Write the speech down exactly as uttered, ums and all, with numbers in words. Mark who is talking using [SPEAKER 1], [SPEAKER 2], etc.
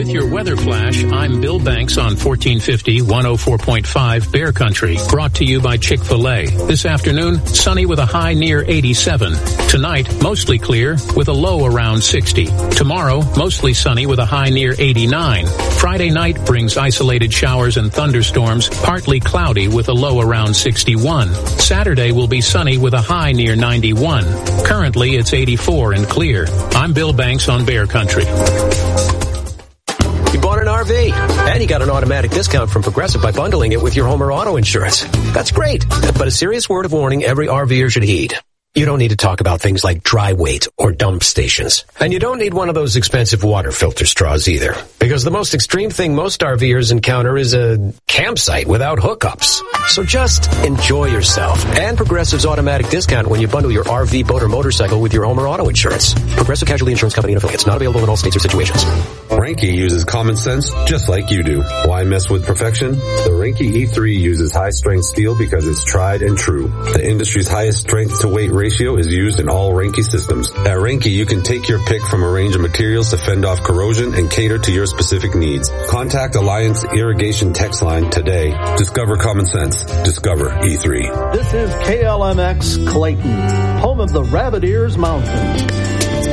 [SPEAKER 1] your weather flash, I'm Bill Banks on fourteen fifty, one oh four point five Bear Country, brought to you by Chick-fil-A. This afternoon, sunny with a high near eighty-seven. Tonight, mostly clear with a low around sixty. Tomorrow, mostly sunny with a high near eighty-nine. Friday night brings isolated showers and thunderstorms, partly cloudy with a low around sixty-one. Saturday will be sunny with a high near ninety-one. Currently, it's eighty-four and clear. I'm Bill Banks on Bear Country.
[SPEAKER 2] You bought an R V, and you got an automatic discount from Progressive by bundling it with your home or auto insurance. That's great, but a serious word of warning every RVer should heed. You don't need to talk about things like dry weight or dump stations. And you don't need one of those expensive water filter straws either. Because the most extreme thing most RVers encounter is a campsite without hookups. So just enjoy yourself. And Progressive's automatic discount when you bundle your R V, boat, or motorcycle with your home or auto insurance. Progressive Casualty Insurance Company and affiliates. Not available in all states or situations.
[SPEAKER 3] Reinke uses common sense just like you do. Why mess with perfection? The Reinke E three uses high-strength steel because it's tried and true. The industry's highest strength-to-weight ratio is used in all Reinke systems. At Reinke, you can take your pick from a range of materials to fend off corrosion and cater to your specific needs. Contact Alliance Irrigation Text Line today. Discover common sense. Discover E three.
[SPEAKER 4] This is K L M X Clayton, home of the Rabbit Ears Mountains.